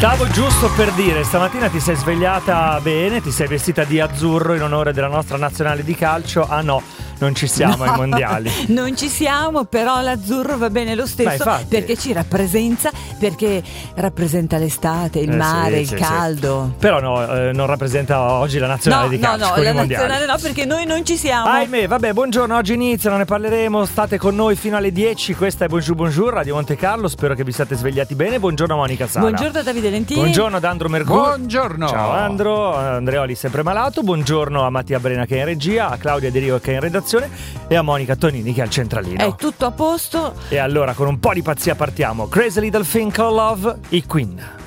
Stavo giusto per dire, stamattina ti sei svegliata bene, ti sei vestita di azzurro in onore della nostra nazionale di calcio. Ah no, non ci siamo ai mondiali. Non ci siamo, però l'azzurro va bene lo stesso, perché ci rappresenta, perché rappresenta l'estate, il mare, sì, il caldo. Però no, non rappresenta oggi la nazionale di calcio. No, la nazionale no, perché noi non ci siamo. Ahimè, vabbè, buongiorno, oggi inizia, non ne parleremo, state con noi fino alle 10, questa è Bonjour, Radio Monte Carlo, spero che vi siate svegliati bene. Buongiorno Monica Sala. Buongiorno Davide Lentini. Buongiorno ad Andro Mercurio. Buongiorno. Ciao Andro, Andreoli sempre malato. Buongiorno a Mattia Brena che è in regia, a Claudia De Rio che è in redazione e a Monica Tonini che è al centralino. È tutto a posto. E allora con un po' di pazzia partiamo. Crazy Little Thing Called Love, i Queen.